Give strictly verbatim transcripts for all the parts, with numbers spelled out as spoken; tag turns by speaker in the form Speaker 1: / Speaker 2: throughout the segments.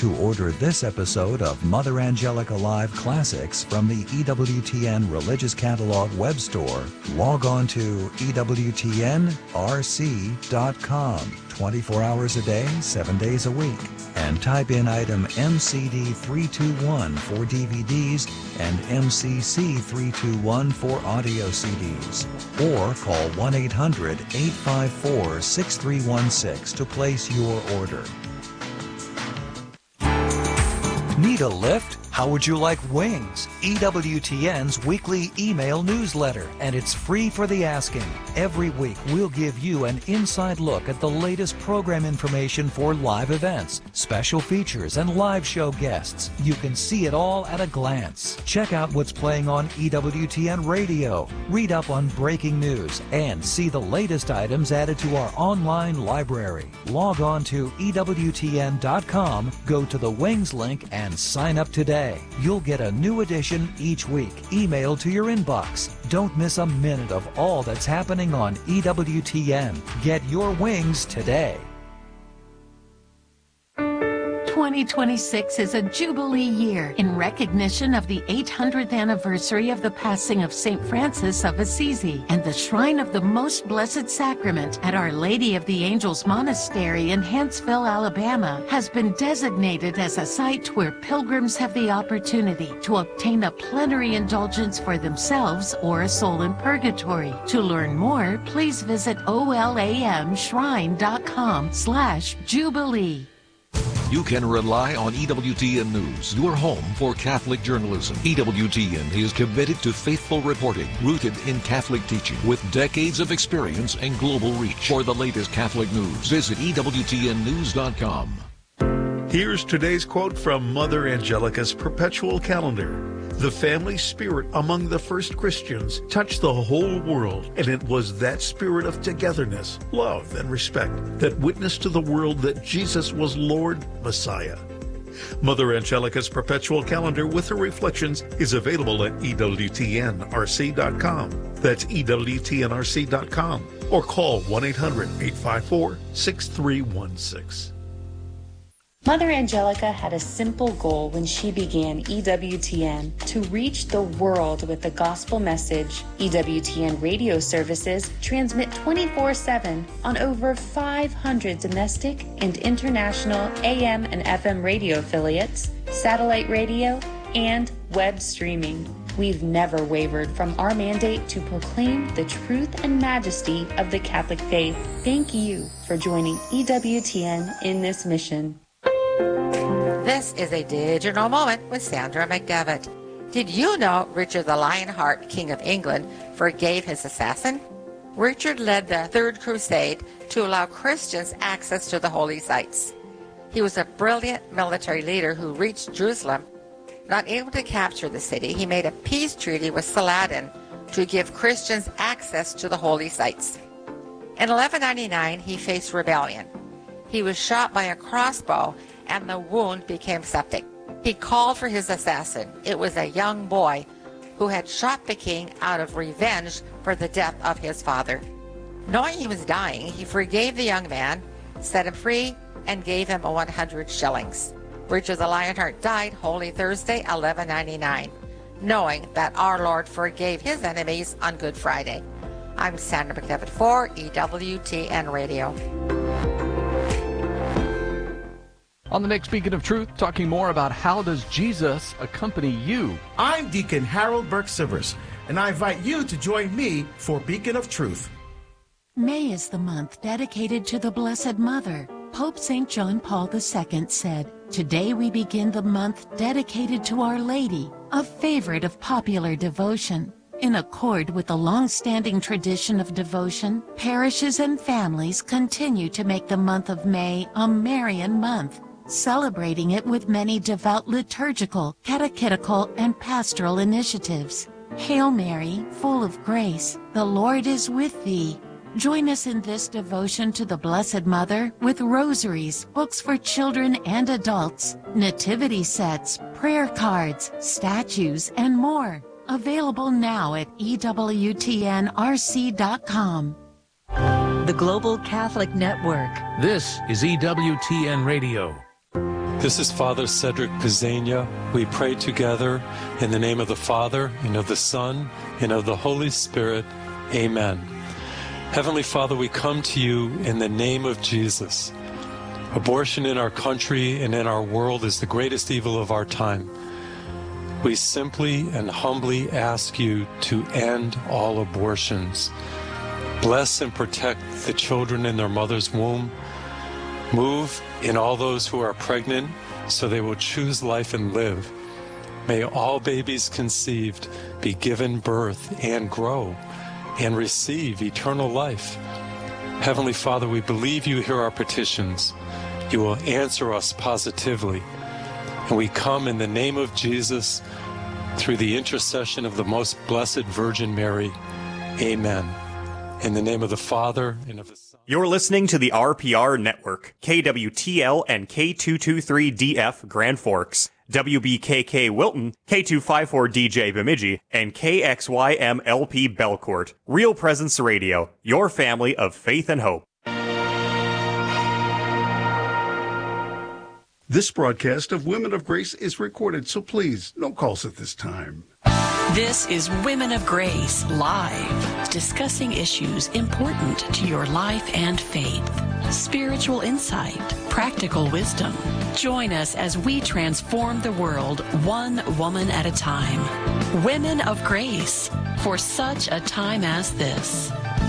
Speaker 1: To order this episode of Mother Angelica Live Classics from the E W T N Religious Catalog web store, log on to E W T N R C dot com twenty-four hours a day, seven days a week, and type in item M C D three two one for D V Ds and M C C three two one for audio C Ds. Or call one eight hundred, eight five four, six three one six to place your order. Need a lift? How would you like wings? E W T N's weekly email newsletter, and it's free for the asking. Every week, we'll give you an inside look at the latest program information for live events, special features, and live show guests. You can see it all at a glance. Check out what's playing on E W T N Radio, read up on breaking news, and see the latest items added to our online library. Log on to E W T N dot com, go to the Wings link, and sign up today. You'll get a new edition each week, emailed to your inbox. Don't miss a minute of all that's happening on E W T N. Get your wings today.
Speaker 2: twenty twenty-six is a Jubilee year in recognition of the eight hundredth anniversary of the passing of Saint Francis of Assisi, and the Shrine of the Most Blessed Sacrament at Our Lady of the Angels Monastery in Huntsville, Alabama, has been designated as a site where pilgrims have the opportunity to obtain a plenary indulgence for themselves or a soul in purgatory. To learn more, please visit O L A M shrine dot com slash Jubilee.
Speaker 3: You can rely on E W T N News, your home for Catholic journalism. E W T N is committed to faithful reporting, rooted in Catholic teaching, with decades of experience and global reach. For the latest Catholic news, visit E W T N news dot com.
Speaker 4: Here's today's quote from Mother Angelica's perpetual calendar. The family spirit among the first Christians touched the whole world, and it was that spirit of togetherness, love, and respect that witnessed to the world that Jesus was Lord Messiah. Mother Angelica's perpetual calendar with her reflections is available at E W T N R C dot com. That's E W T N R C dot com, or call one eight hundred, eight five four, six three one six.
Speaker 5: Mother Angelica had a simple goal when she began E W T N: to reach the world with the gospel message. E W T N radio services transmit twenty-four seven on over five hundred domestic and international A M and F M radio affiliates, satellite radio, and web streaming. We've never wavered from our mandate to proclaim the truth and majesty of the Catholic faith. Thank you for joining E W T N in this mission.
Speaker 6: This is a digital moment with Sandra McDevitt. Did you know Richard the Lionheart, King of England, forgave his assassin? Richard led the Third Crusade to allow Christians access to the holy sites. He was a brilliant military leader who reached Jerusalem. Not able to capture the city, he made a peace treaty with Saladin to give Christians access to the holy sites. In eleven ninety-nine, he faced rebellion. He was shot by a crossbow, and the wound became septic. He called for his assassin. It was a young boy who had shot the king out of revenge for the death of his father. Knowing he was dying, he forgave the young man, set him free, and gave him a one hundred shillings. Richard the Lionheart died Holy Thursday, eleven ninety-nine, knowing that our Lord forgave his enemies on Good Friday. I'm Sandra McDevitt for E W T N Radio.
Speaker 7: On the next Beacon of Truth, talking more about how does Jesus accompany you.
Speaker 8: I'm Deacon Harold Burke-Sivers, and I invite you to join me for Beacon of Truth.
Speaker 2: May is the month dedicated to the Blessed Mother. Pope Saint John Paul the Second said, "Today we begin the month dedicated to Our Lady, a favorite of popular devotion." In accord with the long-standing tradition of devotion, parishes and families continue to make the month of May a Marian month, celebrating it with many devout liturgical, catechetical, and pastoral initiatives. Hail Mary, full of grace, the Lord is with thee. Join us in this devotion to the Blessed Mother with rosaries, books for children and adults, nativity sets, prayer cards, statues, and more. Available now at E W T N R C dot com.
Speaker 9: The Global Catholic Network.
Speaker 10: This is E W T N Radio.
Speaker 9: This is Father Cedric Pizzania. We pray together in the name of the Father, and of the Son, and of the Holy Spirit. Amen. Heavenly Father, we come to you in the name of Jesus. Abortion in our country and in our world is the greatest evil of our time. We simply and humbly ask you to end all abortions. Bless and protect the children in their mother's womb. Move in all those who are pregnant so they will choose life and live. May all babies conceived be given birth and grow and receive eternal life. Heavenly Father, we believe you hear our petitions. You will answer us positively. And we come in the name of Jesus through the intercession of the most blessed Virgin Mary. Amen. In the name of the Father, and of the Son.
Speaker 10: You're listening to the R P R Network, K W T L and K two twenty-three D F Grand Forks, W B K K Wilton, K two fifty-four D J Bemidji, and K X Y M L P Belcourt. Real Presence Radio, your family of faith and hope.
Speaker 4: This broadcast of Women of Grace is recorded, so please, no calls at this time.
Speaker 11: This is Women of Grace Live, discussing issues important to your life and faith. Spiritual insight, practical wisdom. Join us as we transform the world one woman at a time. Women of Grace, for such a time as this.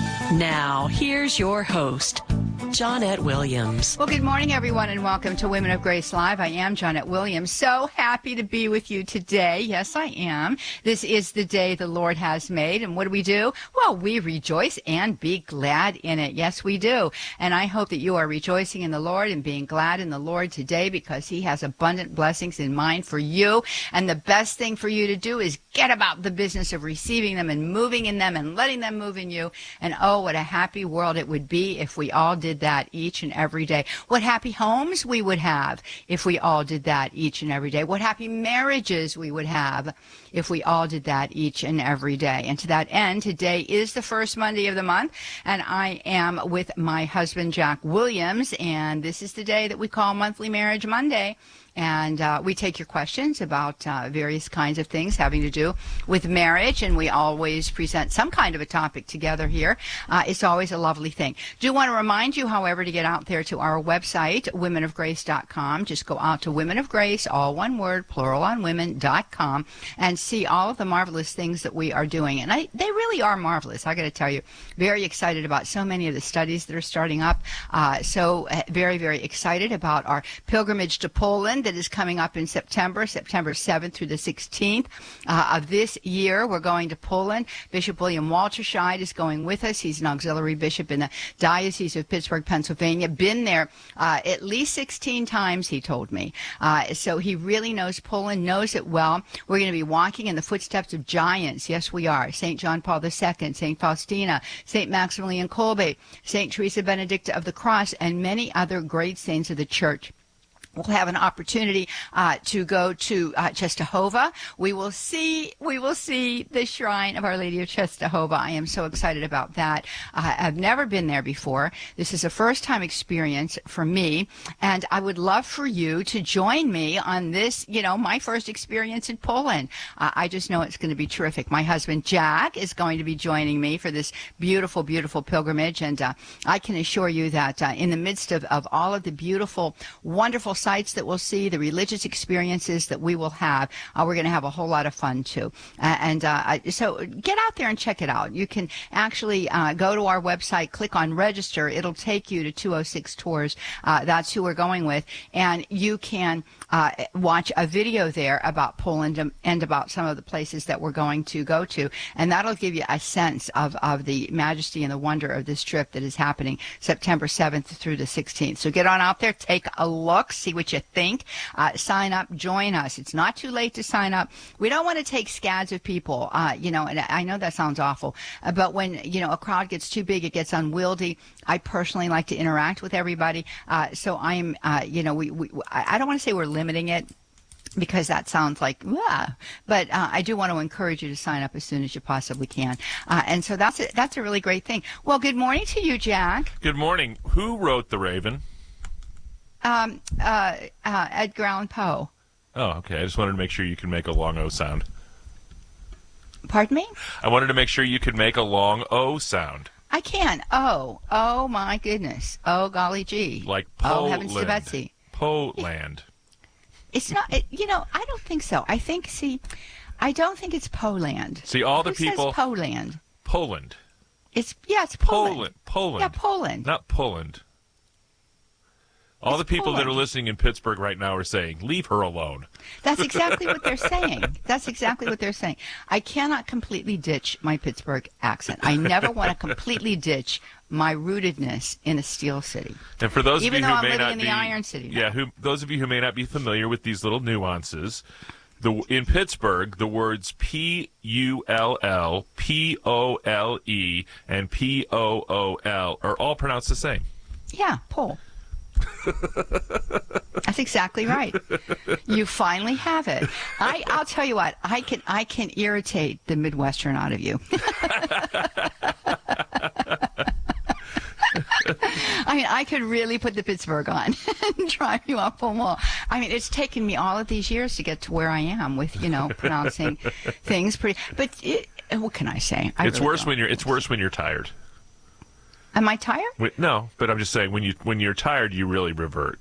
Speaker 11: Now, here's your host, Johnette Williams.
Speaker 12: Well, good morning, everyone, and welcome to Women of Grace Live. I am Johnette Williams. So happy to be with you today. Yes, I am. This is the day the Lord has made. And what do we do? Well, we rejoice and be glad in it. Yes, we do. And I hope that you are rejoicing in the Lord and being glad in the Lord today, because he has abundant blessings in mind for you. And the best thing for you to do is get about the business of receiving them and moving in them and letting them move in you. And oh, what a happy world it would be if we all did that each and every day. What happy homes we would have if we all did that each and every day. What happy marriages we would have if we all did that each and every day. And to that end, today is the first Monday of the month, and I am with my husband, Jack Williams, and this is the day that we call Monthly Marriage Monday. And uh, we take your questions about uh, various kinds of things having to do with marriage, and we always present some kind of a topic together here. Uh, it's always a lovely thing. Do want to remind you, however, to get out there to our website, women of grace dot com. Just go out to Women of Grace, all one word, plural on women dot com, and see all of the marvelous things that we are doing. And I, they really are marvelous, I got to tell you. Very excited about so many of the studies that are starting up. Uh, so uh, very, very excited about our pilgrimage to Poland that is coming up in September, September seventh through the sixteenth uh, of this year. We're going to Poland. Bishop William Walterscheid is going with us. He's an auxiliary bishop in the Diocese of Pittsburgh, Pennsylvania. Been there uh, at least sixteen times, he told me. Uh, so he really knows Poland, knows it well. We're going to be walking in the footsteps of giants. Yes, we are. Saint John Paul the Second, Saint Faustina, Saint Maximilian Kolbe, Saint Teresa Benedicta of the Cross, and many other great saints of the Church. We'll have an opportunity uh, to go to uh, Czestochowa. We will see. We will see the shrine of Our Lady of Czestochowa. I am so excited about that. Uh, I've never been there before. This is a first-time experience for me, and I would love for you to join me on this. You know, my first experience in Poland. Uh, I just know it's going to be terrific. My husband Jack is going to be joining me for this beautiful, beautiful pilgrimage, and uh, I can assure you that uh, in the midst of, of all of the beautiful, wonderful sights that we'll see, the religious experiences that we will have, uh, we're going to have a whole lot of fun too. Uh, and uh, so get out there and check it out. You can actually uh, go to our website, click on register. It'll take you to two oh six Tours. Uh, that's who we're going with. And you can uh, watch a video there about Poland and about some of the places that we're going to go to. And that'll give you a sense of, of the majesty and the wonder of this trip that is happening September seventh through the sixteenth. So get on out there, take a look, see what you think. Uh, sign up, join us. It's not too late to sign up. We don't want to take scads of people, uh, you know, and I know that sounds awful, uh, but when, you know, a crowd gets too big, it gets unwieldy. I personally like to interact with everybody. Uh, so I'm, uh, you know, we, we, I don't want to say we're limiting it, because that sounds like, yeah. But uh, I do want to encourage you to sign up as soon as you possibly can. Uh, and so that's a, that's a really great thing. Well, good morning to you, Jack.
Speaker 13: Good morning. Who wrote The Raven?
Speaker 12: um, uh, uh, Edgar Allan Poe.
Speaker 13: Oh, okay. I just wanted to make sure you could make a long O sound.
Speaker 12: Pardon me?
Speaker 13: I wanted to make sure you could make a long O sound.
Speaker 12: I can. Oh. Oh, my goodness. Oh, golly gee.
Speaker 13: Like Poland.
Speaker 12: Oh, heavens to Betsy.
Speaker 13: Poland.
Speaker 12: It's not, it, you know, I don't think so. I think, see, I don't think it's Poland.
Speaker 13: See, all the
Speaker 12: Who
Speaker 13: people.
Speaker 12: says Poland?
Speaker 13: Poland.
Speaker 12: It's, yeah, it's Poland.
Speaker 13: Poland. Poland.
Speaker 12: Yeah, Poland.
Speaker 13: Not Poland. All
Speaker 12: It's
Speaker 13: the people
Speaker 12: Poland.
Speaker 13: that are listening in Pittsburgh right now are saying, leave her alone.
Speaker 12: That's exactly what they're saying. That's exactly what they're saying. I cannot completely ditch my Pittsburgh accent. I never want to completely ditch my rootedness in a steel city.
Speaker 13: And for those
Speaker 12: Even
Speaker 13: of you
Speaker 12: though
Speaker 13: who
Speaker 12: I'm
Speaker 13: may
Speaker 12: living
Speaker 13: not
Speaker 12: in
Speaker 13: be,
Speaker 12: the Iron City now.
Speaker 13: yeah, who those of you who may not be familiar with these little nuances, the in Pittsburgh, the words P U L L, P O L E, and P O O L are all pronounced the same.
Speaker 12: Yeah, Pole. That's exactly right. You finally have it. I, I'll tell you what. I can I can irritate the Midwestern out of you. I mean, I could really put the Pittsburgh on and drive you up a wall. I mean, it's taken me all of these years to get to where I am with, you know, pronouncing things pretty. But it, what can I say? I
Speaker 13: it's
Speaker 12: really
Speaker 13: worse
Speaker 12: don't.
Speaker 13: when you're. It's worse when you're tired.
Speaker 12: Am I tired?
Speaker 13: Wait, no, but I'm just saying when you when you're tired, you really revert.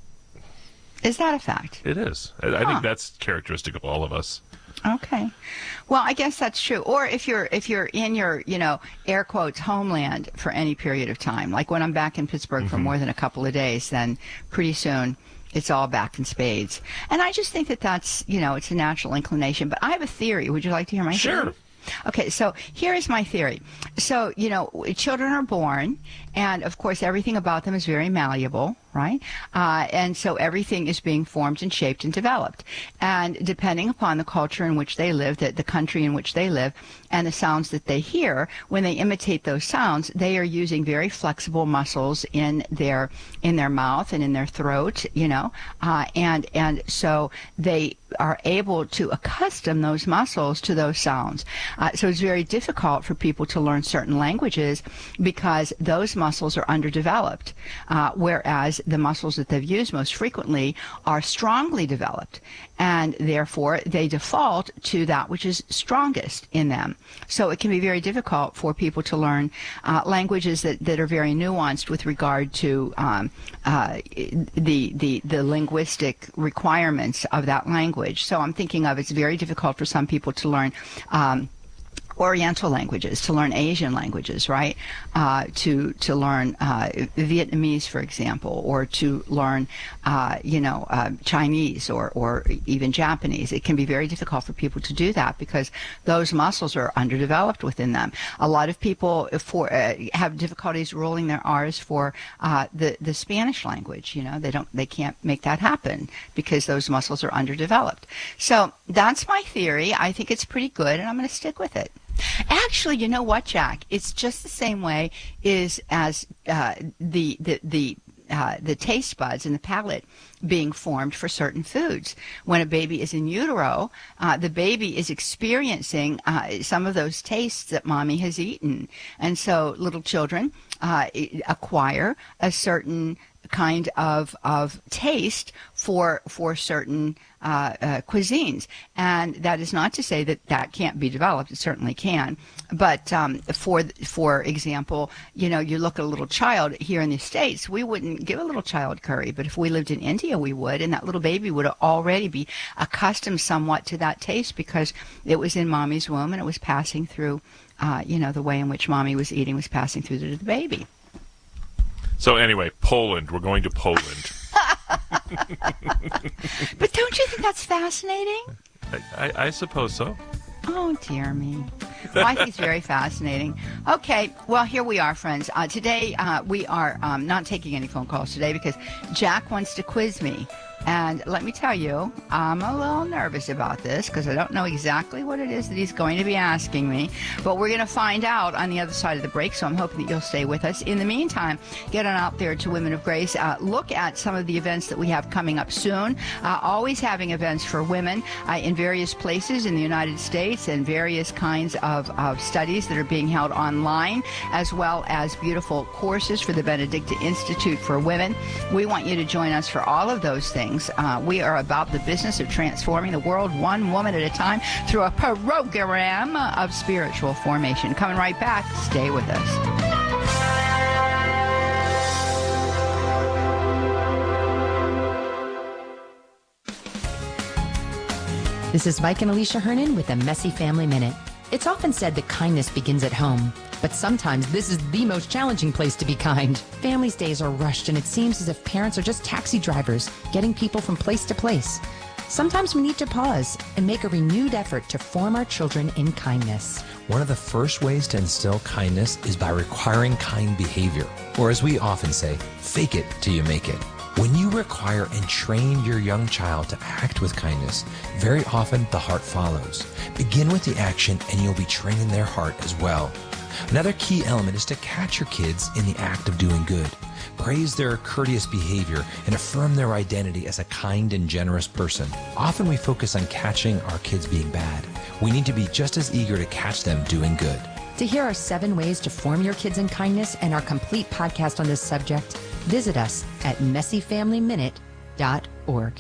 Speaker 12: Is that a fact?
Speaker 13: It is. I, I
Speaker 12: Huh.
Speaker 13: think that's characteristic of all of us.
Speaker 12: Okay. Well, I guess that's true. Or if you're if you're in your, you know, air quotes homeland for any period of time, like when I'm back in Pittsburgh for
Speaker 13: Mhm.
Speaker 12: more than a couple of days, then pretty soon it's all back in spades. And I just think that that's, you know, it's a natural inclination. But I have a theory. Would you like to hear my
Speaker 13: Sure.
Speaker 12: theory? Okay, so here is my theory. So, you know, children are born, and of course everything about them is very malleable, right? Uh, and so everything is being formed and shaped and developed. And depending upon the culture in which they live, the, the country in which they live, and the sounds that they hear, when they imitate those sounds, they are using very flexible muscles in their in their mouth and in their throat, you know, uh, and and so they are able to accustom those muscles to those sounds. Uh, so it's very difficult for people to learn certain languages because those muscles are underdeveloped, uh, whereas the muscles that they've used most frequently are strongly developed, and therefore they default to that which is strongest in them. So it can be very difficult for people to learn uh, languages that, that are very nuanced with regard to um, uh, the, the, the linguistic requirements of that language. So I'm thinking of it's very difficult for some people to learn um, Oriental languages, to learn Asian languages, right? Uh, to to learn uh, Vietnamese, for example, or to learn, uh, you know, uh, Chinese or or even Japanese. It can be very difficult for people to do that because those muscles are underdeveloped within them. A lot of people for uh, have difficulties rolling their R's for uh, the the Spanish language. You know, they don't they can't make that happen because those muscles are underdeveloped. So that's my theory. I think it's pretty good, and I'm going to stick with it. Actually, you know what, Jack? It's just the same way is as uh, the the the uh, the taste buds in the palate being formed for certain foods. When a baby is in utero, uh, the baby is experiencing uh, some of those tastes that mommy has eaten, and so little children uh, acquire a certain kind of of taste for for certain uh, uh, cuisines, and that is not to say that that can't be developed. It certainly can, but um, for for example, you know, you look at a little child here in the States, we wouldn't give a little child curry, but if we lived in India, we would, and that little baby would already be accustomed somewhat to that taste because it was in mommy's womb and it was passing through, uh, you know, the way in which mommy was eating was passing through to the baby.
Speaker 13: So anyway, Poland. We're going to Poland.
Speaker 12: But don't you think that's fascinating?
Speaker 13: I, I, I suppose so.
Speaker 12: Oh, dear me. Well, I think it's very fascinating. Okay, well, here we are, friends. Uh, today, uh, we are um, not taking any phone calls today because Jack wants to quiz me And let me tell you, I'm a little nervous about this because I don't know exactly what it is that he's going to be asking me. But we're going to find out on the other side of the break, so I'm hoping that you'll stay with us. In the meantime, get on out there to Women of Grace. Uh, look at some of the events that we have coming up soon. Uh, always having events for women uh, in various places in the United States and various kinds of, of studies that are being held online, as well as beautiful courses for the Benedictine Institute for Women. We want you to join us for all of those things. Uh, we are about the business of transforming the world one woman at a time through a program of spiritual formation. Coming right back. Stay with us.
Speaker 14: This is Mike and Alicia Hernan with a Messy Family Minute. It's often said that kindness begins at home, but sometimes this is the most challenging place to be kind. Families' days are rushed, and it seems as if parents are just taxi drivers, getting people from place to place. Sometimes we need to pause and make a renewed effort to form our children in kindness.
Speaker 15: One of the first ways to instill kindness is by requiring kind behavior, or as we often say, fake it till you make it. When you require and train your young child to act with kindness, very often the heart follows. Begin with the action and you'll be training their heart as well. Another key element is to catch your kids in the act of doing good. Praise their courteous behavior and affirm their identity as a kind and generous person. Often we focus on catching our kids being bad. We need to be just as eager to catch them doing good.
Speaker 14: To hear our seven ways to form your kids in kindness and our complete podcast on this subject, visit us at messy family minute dot org.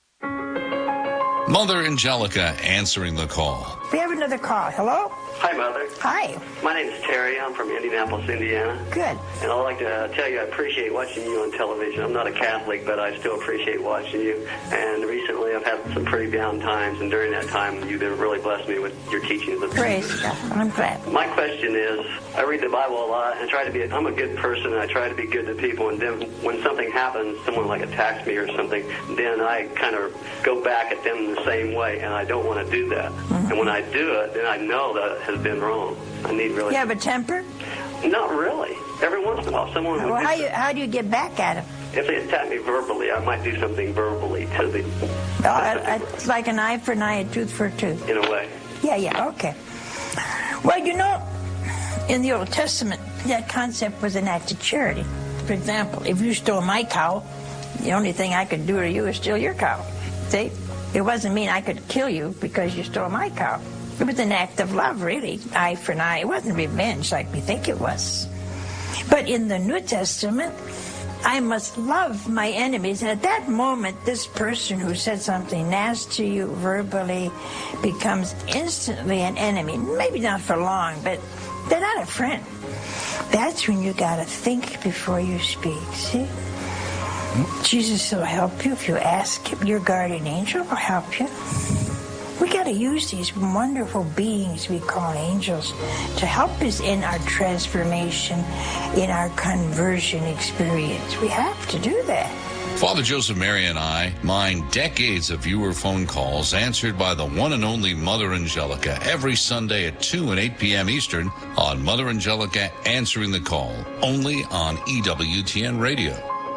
Speaker 16: Mother Angelica answering the call.
Speaker 17: We have another call. Hello?
Speaker 18: Hi, Mother.
Speaker 17: Hi.
Speaker 18: My name is Terry. I'm from Indianapolis, Indiana.
Speaker 17: Good.
Speaker 18: And I'd like to tell you I appreciate watching you on television. I'm not a Catholic, but I still appreciate watching you. And recently I've had some pretty down times, and during that time you've been really blessed me with your teachings.
Speaker 17: Praise God. I'm glad.
Speaker 18: My question is, I read the Bible a lot, and I try to be, I'm a good person, and I try to be good to people, and then when something happens, someone like attacks me or something, then I kind of go back at them the same way, and I don't want to do that. Mm-hmm. And when I do it, then I know that it has been wrong. I need really...
Speaker 17: You have a temper?
Speaker 18: Not really. Every once in a while, someone would...
Speaker 17: Well, how, you, how do you get back at them?
Speaker 18: If they attack me verbally, I might do something verbally to them.
Speaker 17: Oh, I, I, it's like an eye for an eye, a tooth for a tooth.
Speaker 18: In a way.
Speaker 17: Yeah, yeah, okay. Well, you know, in the Old Testament, that concept was an act of charity. For example, if you stole my cow, the only thing I could do to you is steal your cow. See? It wasn't mean I could kill you because you stole my cow. It was an act of love, really, eye for an eye. It wasn't revenge like we think it was. But in the New Testament, I must love my enemies. And at that moment, this person who said something nasty to you verbally becomes instantly an enemy. Maybe not for long, but they're not a friend. That's when you got to think before you speak, see? Jesus will help you if you ask him. Your guardian angel will help you. We got to use these wonderful beings we call angels to help us in our transformation, in our conversion experience. We have to do that.
Speaker 16: Father Joseph Mary and I mine decades of viewer phone calls answered by the one and only Mother Angelica every Sunday at two and eight p.m. Eastern on Mother Angelica Answering the Call, only on E W T N Radio.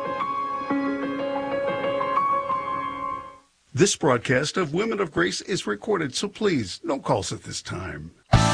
Speaker 4: This broadcast of Women of Grace is recorded, so please, no calls at this time.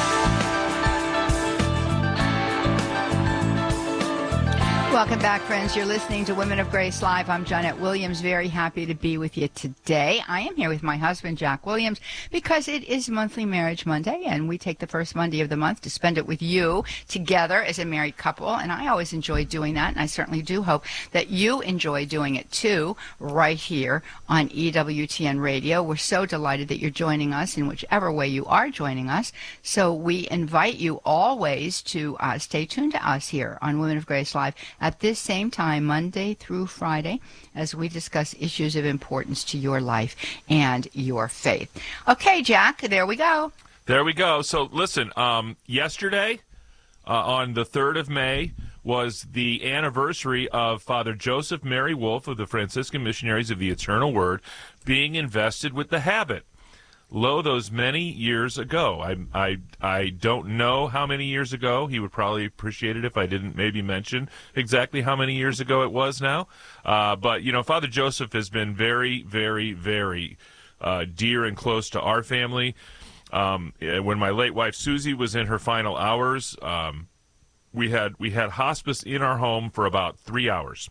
Speaker 12: Welcome back, friends. You're listening to Women of Grace Live. I'm Jeanette Williams. Very happy to be with you today. I am here with my husband, Jack Williams, because it is Monthly Marriage Monday, and we take the first Monday of the month to spend it with you together as a married couple, and I always enjoy doing that, and I certainly do hope that you enjoy doing it, too, right here on E W T N Radio. We're so delighted that you're joining us in whichever way you are joining us, so we invite you always to uh, stay tuned to us here on Women of Grace Live at this same time, Monday through Friday, as we discuss issues of importance to your life and your faith. Okay, Jack, there we go.
Speaker 13: There we go. So listen, um, yesterday, uh, on the third of May, was the anniversary of Father Joseph Mary Wolfe of the Franciscan Missionaries of the Eternal Word being invested with the habit. lo, those many years ago. I, I, I don't know how many years ago. He would probably appreciate it if I didn't maybe mention exactly how many years ago it was now. Uh, but, you know, Father Joseph has been very, very, very uh, dear and close to our family. Um, when my late wife Susie was in her final hours, um, we had we had hospice in our home for about three hours,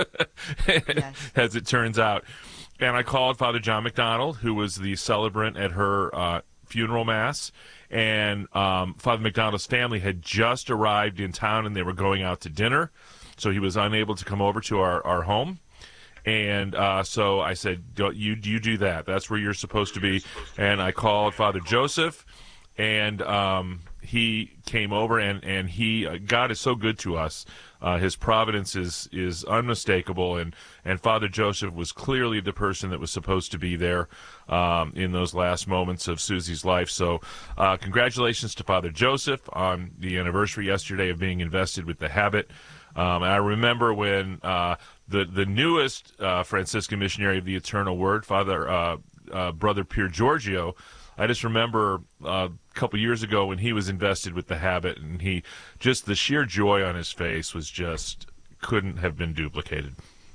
Speaker 13: yes. as it turns out. And I called Father John McDonald, who was the celebrant at her uh, funeral mass. And um, Father McDonald's family had just arrived in town, and they were going out to dinner. So he was unable to come over to our, our home. And uh, so I said, Don't, you, you do that. That's where you're supposed to be. And I called Father Joseph, and um, he came over, and, and he uh, God is so good to us. Uh, his providence is is unmistakable, and, and Father Joseph was clearly the person that was supposed to be there um, in those last moments of Susie's life. So uh, congratulations to Father Joseph on the anniversary yesterday of being invested with the habit. Um, and I remember when uh, the, the newest uh, Franciscan missionary of the Eternal Word, Father uh, uh, Brother Pier Giorgio, I just remember uh, a couple years ago when he was invested with the habit, and he just the sheer joy on his face was just couldn't have been duplicated.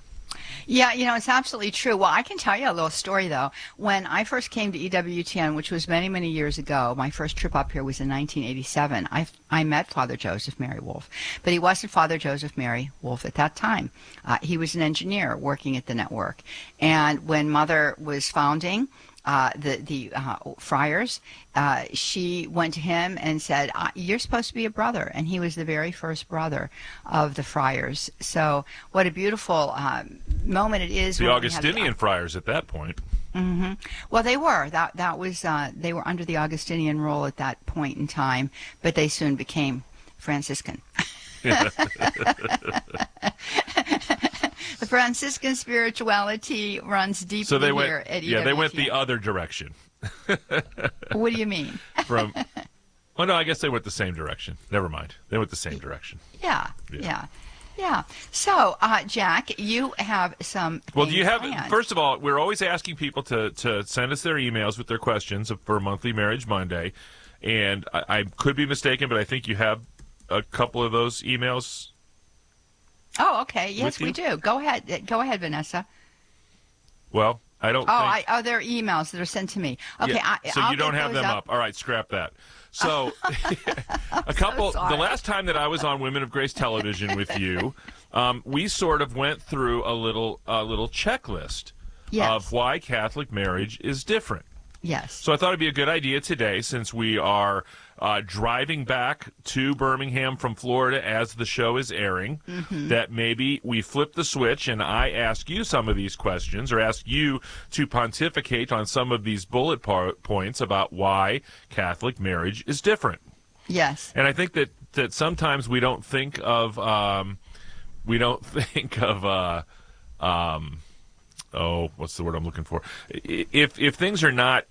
Speaker 12: Yeah, you know, it's absolutely true. Well, I can tell you a little story, though. When I first came to E W T N, which was many, many years ago, my first trip up here was in nineteen eighty-seven. I I met Father Joseph Mary Wolfe, but he wasn't Father Joseph Mary Wolfe at that time. Uh, he was an engineer working at the network. And when Mother was founding Uh, the the uh, friars, uh, she went to him and said, "You're supposed to be a brother," and he was the very first brother of the friars. So, what a beautiful um, moment it is.
Speaker 13: The
Speaker 12: when
Speaker 13: Augustinian the, uh, friars at that point.
Speaker 12: Mm-hmm. Well, they were that that was uh, they were under the Augustinian rule at that point in time, but they soon became Franciscan. The Franciscan spirituality runs deeply
Speaker 13: so they went,
Speaker 12: here at E W T N.
Speaker 13: Yeah, they went the other direction.
Speaker 12: What do you mean?
Speaker 13: From, well, no, I guess they went the same direction. Never mind. They went the same direction.
Speaker 12: Yeah, yeah, yeah. yeah. So, uh, Jack, you have some
Speaker 13: Well, do you have,
Speaker 12: planned.
Speaker 13: First of all, we're always asking people to, to send us their emails with their questions for Monthly Marriage Monday. And I, I could be mistaken, but I think you have a couple of those emails.
Speaker 12: Oh, okay. Yes, we do. Go ahead. Go ahead, Vanessa.
Speaker 13: Well, I don't
Speaker 12: oh,
Speaker 13: think...
Speaker 12: I, oh, they're emails that are sent to me. Okay,
Speaker 13: yeah.
Speaker 12: I,
Speaker 13: So
Speaker 12: I'll
Speaker 13: you don't have them up.
Speaker 12: up.
Speaker 13: All right, scrap that. So a couple...
Speaker 12: So
Speaker 13: the last time that I was on Women of Grace Television with you, um, we sort of went through a little, a little checklist
Speaker 12: yes.
Speaker 13: of why Catholic marriage is different.
Speaker 12: Yes.
Speaker 13: So I thought it'd be a good idea today, since we are uh, driving back to Birmingham from Florida as the show is airing,
Speaker 12: mm-hmm.
Speaker 13: that maybe we flip the switch and I ask you some of these questions, or ask you to pontificate on some of these bullet par- points about why Catholic marriage is different.
Speaker 12: Yes.
Speaker 13: And I think that, that sometimes we don't think of, um, we don't think of, uh, um, oh, what's the word I'm looking for? If if things are not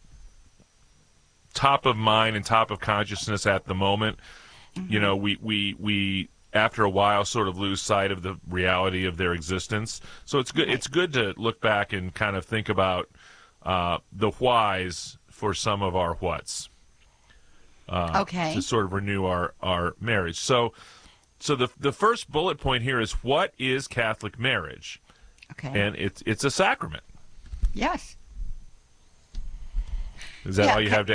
Speaker 13: top of mind and top of consciousness at the moment, mm-hmm. you know, we, we, we after a while sort of lose sight of the reality of their existence. So it's good. Right. It's good to look back and kind of think about uh, the whys for some of our whats. Uh,
Speaker 12: okay.
Speaker 13: To sort of renew our, our marriage. So, so the the first bullet point here is, what is Catholic marriage?
Speaker 12: Okay.
Speaker 13: And it's it's a sacrament.
Speaker 12: Yes.
Speaker 13: Is that
Speaker 12: yeah,
Speaker 13: all you
Speaker 12: ca-
Speaker 13: have to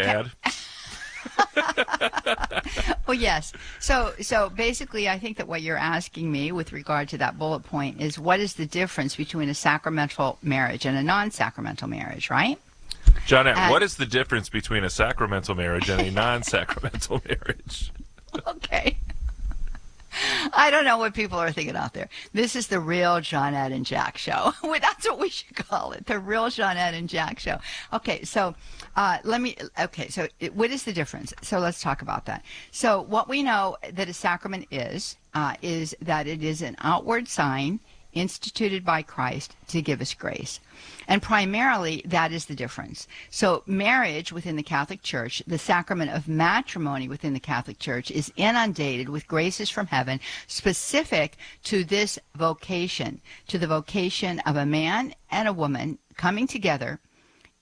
Speaker 12: ca-
Speaker 13: add?
Speaker 12: Well, yes. So, so basically, I think that what you're asking me with regard to that bullet point is, what is the difference between a sacramental marriage and a non-sacramental marriage, right?
Speaker 13: Johnette,
Speaker 12: and,
Speaker 13: what is the difference between a sacramental marriage and a non-sacramental marriage?
Speaker 12: Okay. I don't know what people are thinking out there. This is the real Johnette and Jack show. That's what we should call it, the real Johnette and Jack show. Okay, so uh, let me, okay, so it, what is the difference? So let's talk about that. So what we know that a sacrament is, uh, is that it is an outward sign instituted by Christ to give us grace. And primarily, that is the difference. So marriage within the Catholic Church, the sacrament of matrimony within the Catholic Church, is inundated with graces from heaven specific to this vocation, to the vocation of a man and a woman coming together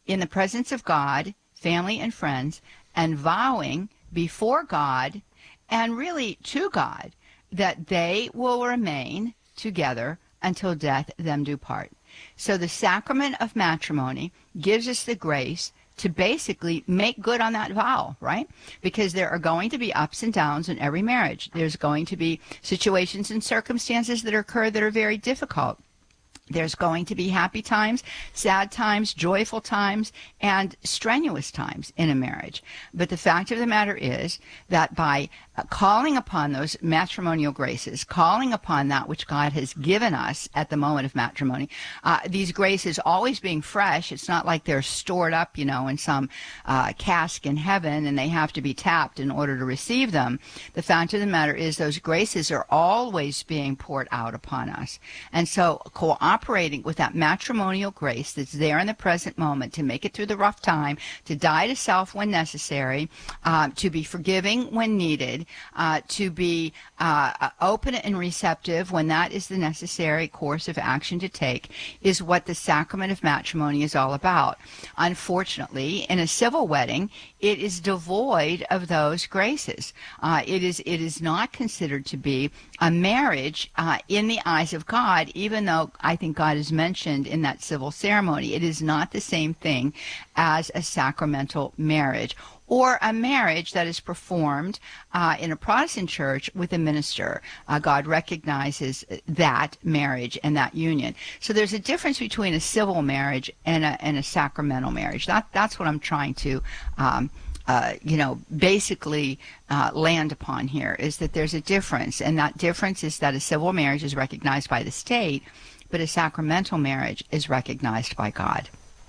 Speaker 12: in the presence of God, family and friends, and vowing before God and really to God that they will remain together until death them do part. So the sacrament of matrimony gives us the grace to basically make good on that vow, right? Because there are going to be ups and downs in every marriage. There's going to be situations and circumstances that occur that are very difficult. There's going to be happy times, sad times, joyful times, and strenuous times in a marriage. But the fact of the matter is that by calling upon those matrimonial graces, calling upon that which God has given us at the moment of matrimony, uh, these graces always being fresh, it's not like they're stored up, you know, in some uh, cask in heaven and they have to be tapped in order to receive them. The fact of the matter is those graces are always being poured out upon us. And so cooperating with that matrimonial grace that's there in the present moment to make it through the rough time, to die to self when necessary, uh, to be forgiving when needed, Uh, to be uh, open and receptive when that is the necessary course of action to take, is what the sacrament of matrimony is all about. Unfortunately, in a civil wedding, it is devoid of those graces. Uh, it is it is not considered to be a marriage uh, in the eyes of God, even though I think God is mentioned in that civil ceremony. It is not the same thing as a sacramental marriage, or a marriage that is performed uh, in a Protestant church with a minister. Uh, God recognizes that marriage and that union. So there's a difference between a civil marriage and a, and a sacramental marriage. That, that's what I'm trying to, um, uh, you know, basically uh, land upon here, is that there's a difference. And that difference is that a civil marriage is recognized by the state, but a sacramental marriage is recognized by God.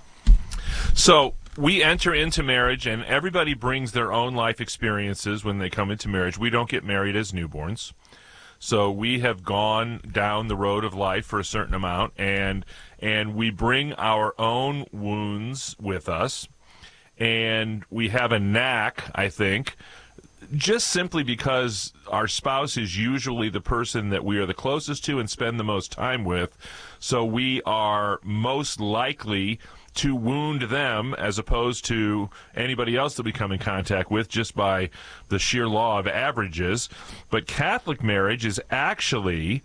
Speaker 13: So we enter into marriage, and everybody brings their own life experiences when they come into marriage. We don't get married as newborns. So we have gone down the road of life for a certain amount, and and we bring our own wounds with us, and we have a knack, I think, just simply because our spouse is usually the person that we are the closest to and spend the most time with, so we are most likely to wound them as opposed to anybody else that we come in contact with, just by the sheer law of averages. But Catholic marriage is actually,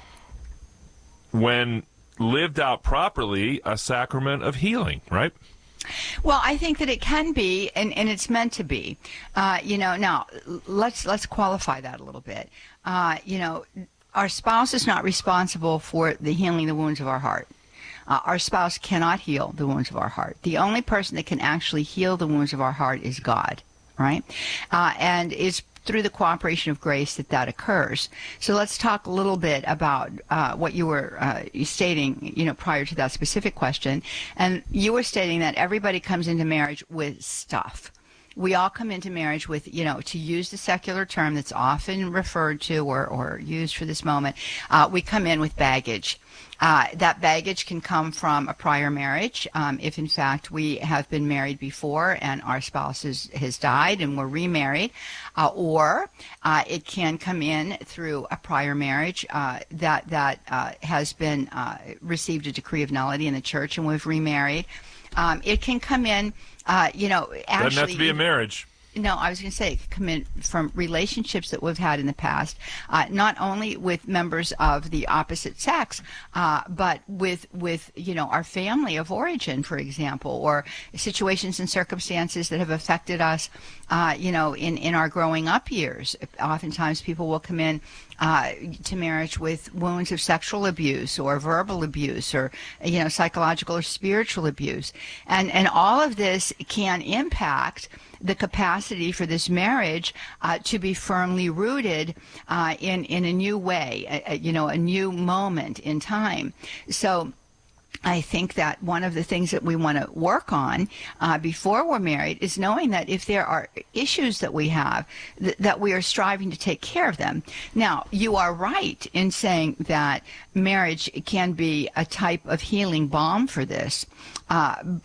Speaker 13: when lived out properly, a sacrament of healing, right?
Speaker 12: Well, I think that it can be, and, and it's meant to be. Uh, you know, now, let's let's qualify that a little bit. Uh, you know, our spouse is not responsible for the healing the wounds of our heart. Uh, our spouse cannot heal the wounds of our heart. The only person that can actually heal the wounds of our heart is God, right? Uh, and it's through the cooperation of grace that that occurs. So let's talk a little bit about uh, what you were uh, stating, you know, prior to that specific question. And you were stating that everybody comes into marriage with stuff. We all come into marriage with, you know, to use the secular term that's often referred to or, or used for this moment, uh, we come in with baggage. Uh, that baggage can come from a prior marriage, um, if in fact we have been married before and our spouse has, has died and we're remarried, uh, or uh, it can come in through a prior marriage uh, that, that uh, has been uh, received a decree of nullity in the church and we've remarried. Um, it can come in, uh, you know, actually...
Speaker 13: Doesn't have to be a marriage.
Speaker 12: No, I was going to say it could come in from relationships that we've had in the past, uh, not only with members of the opposite sex, uh, but with, with, you know, our family of origin, for example, or situations and circumstances that have affected us, uh, you know, in, in our growing up years. Oftentimes people will come in uh, to marriage with wounds of sexual abuse or verbal abuse or, you know, psychological or spiritual abuse. And, and all of this can impact the capacity for this marriage uh, to be firmly rooted uh, in, in a new way, a, a, you know, a new moment in time. So I think that one of the things that we want to work on uh, before we're married is knowing that if there are issues that we have, th- that we are striving to take care of them. Now, you are right in saying that marriage can be a type of healing balm for this, uh, but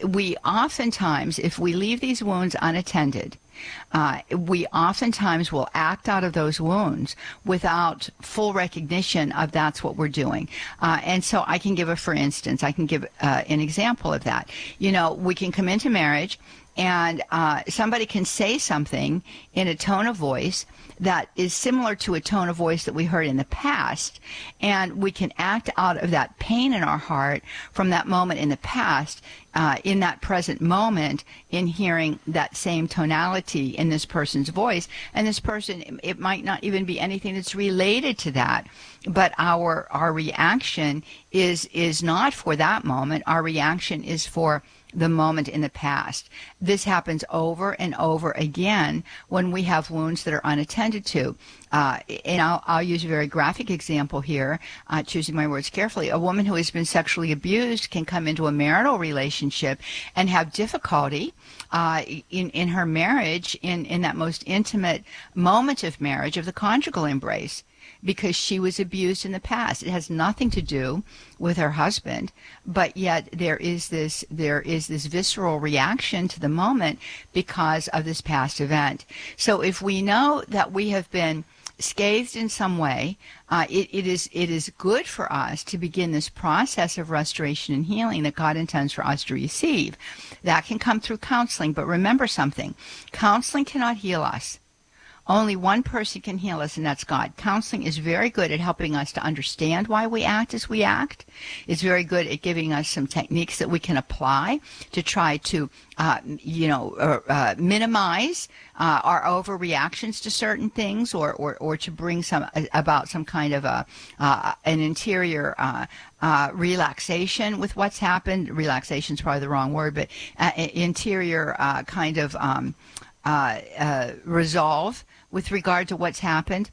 Speaker 12: we oftentimes, if we leave these wounds unattended, uh, we oftentimes will act out of those wounds without full recognition of that's what we're doing. Uh, and so I can give a, for instance, I can give uh, an example of that. You know, we can come into marriage and uh, somebody can say something in a tone of voice that is similar to a tone of voice that we heard in the past, and we can act out of that pain in our heart from that moment in the past, uh, in that present moment, in hearing that same tonality in this person's voice. And this person, it might not even be anything that's related to that, but our our reaction is is not for that moment. Our reaction is for the moment in the past. This happens over and over again when we have wounds that are unattended to. Uh, and I'll, I'll use a very graphic example here, uh, choosing my words carefully. A woman who has been sexually abused can come into a marital relationship and have difficulty uh, in, in her marriage, in, in that most intimate moment of marriage, of the conjugal embrace, because she was abused in the past. It has nothing to do with her husband, but yet there is this there is this visceral reaction to the moment because of this past event. So if we know that we have been scathed in some way, uh, it, it is it is good for us to begin this process of restoration and healing that God intends for us to receive. That can come through counseling, but remember something: counseling cannot heal us. Only one person can heal us, and that's God. Counseling is very good at helping us to understand why we act as we act. It's very good at giving us some techniques that we can apply to try to, uh, you know, uh, uh, minimize uh, our overreactions to certain things, or, or, or to bring some about some kind of a uh, an interior uh, uh, relaxation with what's happened. Relaxation is probably the wrong word, but uh, interior uh, kind of um, uh, uh, resolve with regard to what's happened.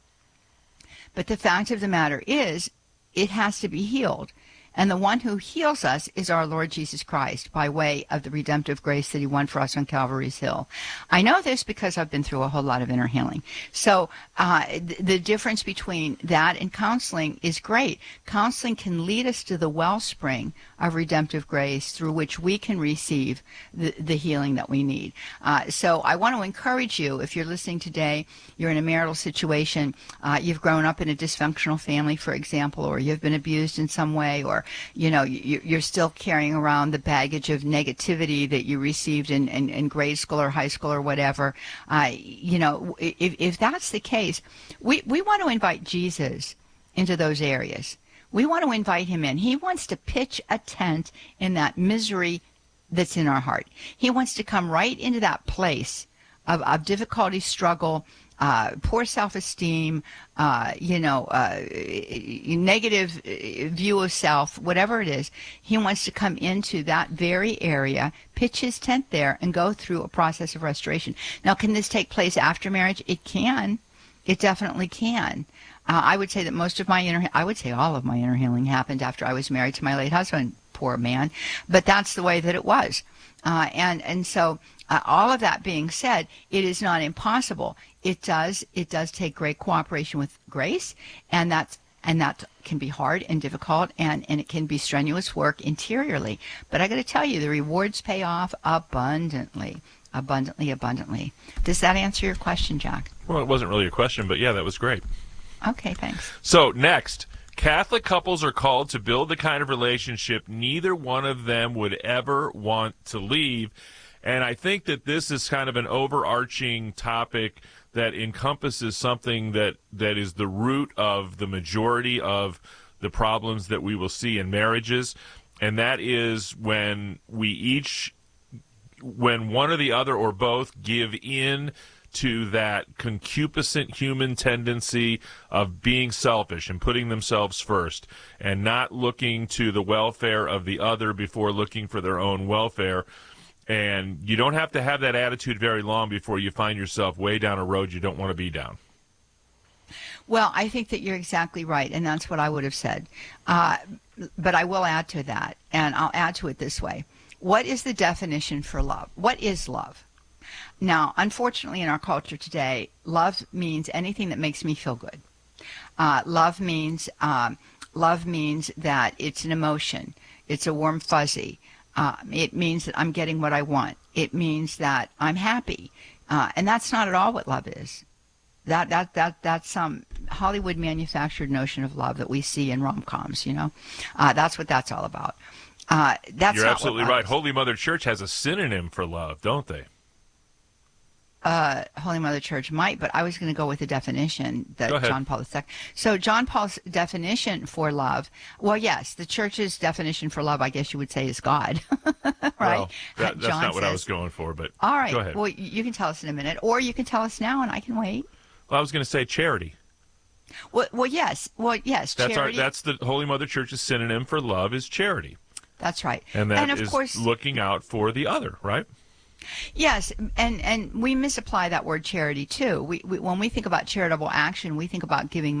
Speaker 12: But the fact of the matter is, it has to be healed. And the one who heals us is our Lord Jesus Christ by way of the redemptive grace that he won for us on Calvary's Hill. I know this because I've been through a whole lot of inner healing. So uh, th- the difference between that and counseling is great. Counseling can lead us to the wellspring of redemptive grace through which we can receive the, the healing that we need. Uh, so I want to encourage you, if you're listening today, you're in a marital situation, uh, you've grown up in a dysfunctional family, for example, or you've been abused in some way, or you know, you're still carrying around the baggage of negativity that you received in, in, in grade school or high school or whatever. Uh, you know, if, if that's the case, we, we want to invite Jesus into those areas. We want to invite him in. He wants to pitch a tent in that misery that's in our heart. He wants to come right into that place of, of difficulty, struggle, Uh, poor self-esteem, uh, you know, uh, negative view of self, whatever it is. He wants to come into that very area, pitch his tent there, and go through a process of restoration. Now, can this take place after marriage? It can. It definitely can. Uh, I would say that most of my inner, I would say all of my inner healing happened after I was married to my late husband, poor man. But that's the way that it was. Uh, and, and so uh, all of that being said, it is not impossible. It does it does take great cooperation with grace, and that's and that can be hard and difficult, and, and it can be strenuous work interiorly. But I got to tell you, the rewards pay off abundantly, abundantly, abundantly. Does that answer your question, Jack?
Speaker 13: Well, it wasn't really a question, but yeah, that was great.
Speaker 12: Okay, thanks.
Speaker 13: So next, Catholic couples are called to build the kind of relationship neither one of them would ever want to leave. And I think that this is kind of an overarching topic that encompasses something that, that is the root of the majority of the problems that we will see in marriages, and that is when we each, when one or the other or both give in to that concupiscent human tendency of being selfish and putting themselves first and not looking to the welfare of the other before looking for their own welfare. And you don't have to have that attitude very long before you find yourself way down a road you don't want to be down.
Speaker 12: Well, I think that you're exactly right, and that's what I would have said. Uh, but I will add to that, and I'll add to it this way. What is the definition for love? What is love? Now, unfortunately, in our culture today, love means anything that makes me feel good. Uh, love means um, love means that it's an emotion. It's a warm fuzzy. Uh, it means that I'm getting what I want. It means that I'm happy. Uh, and that's not at all what love is. That that that that's some Hollywood manufactured notion of love that we see in rom-coms, you know. Uh, that's what that's all about. Uh, that's
Speaker 13: You're
Speaker 12: not
Speaker 13: absolutely
Speaker 12: what love
Speaker 13: right.
Speaker 12: is.
Speaker 13: Holy Mother Church has a synonym for love, don't they?
Speaker 12: Uh, Holy Mother Church might, but I was going to go with the definition that
Speaker 13: Go ahead.
Speaker 12: John Paul the Second. So John Paul's definition for love, well, yes, the Church's definition for love, I guess you would say, is God, right?
Speaker 13: Well, that, that's
Speaker 12: John
Speaker 13: not what I
Speaker 12: says-
Speaker 13: was going for, but
Speaker 12: All right.
Speaker 13: go ahead.
Speaker 12: Well, you can tell us in a minute, or you can tell us now, and I can wait.
Speaker 13: Well, I was going to say charity.
Speaker 12: Well, well, yes. Well, yes.
Speaker 13: That's
Speaker 12: charity.
Speaker 13: our. That's the Holy Mother Church's synonym for love is charity,
Speaker 12: That's right.
Speaker 13: and that
Speaker 12: and of
Speaker 13: is
Speaker 12: course,
Speaker 13: looking out for the other, right?
Speaker 12: yes, and and we misapply that word charity too. We, we when we think about charitable action, we think about giving